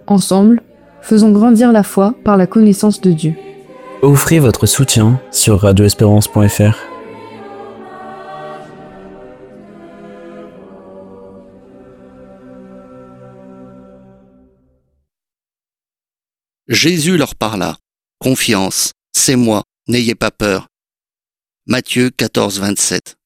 Ensemble, faisons grandir la foi par la connaissance de Dieu. Offrez votre soutien sur radioespérance.fr. Jésus leur parla. Confiance, c'est moi, n'ayez pas peur. Matthieu 14, 27.